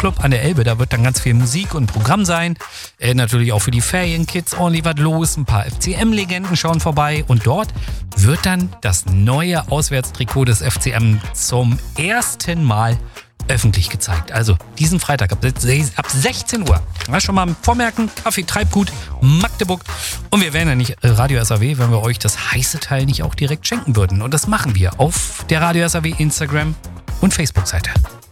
Club an der Elbe. Da wird dann ganz viel Musik und Programm sein. Natürlich auch für die Ferienkids ordentlich was los. Ein paar FCM-Legenden schauen vorbei. Und dort wird dann das neue Auswärtstrikot des FCM zum ersten Mal öffentlich gezeigt. Also diesen Freitag ab 16 Uhr. Ja, schon mal vormerken, Kaffee Treibgut, Magdeburg. Und wir wären ja nicht Radio SAW, wenn wir euch das heiße Teil nicht auch direkt schenken würden. Und das machen wir auf der Radio SAW Instagram und Facebook-Seite.